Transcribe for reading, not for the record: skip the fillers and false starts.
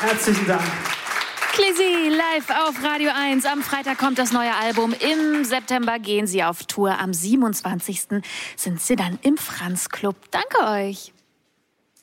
Herzlichen Dank. Clézy live auf Radio 1. Am Freitag kommt das neue Album. Im September gehen sie auf Tour. Am 27. sind sie dann im Franz Club. Danke euch.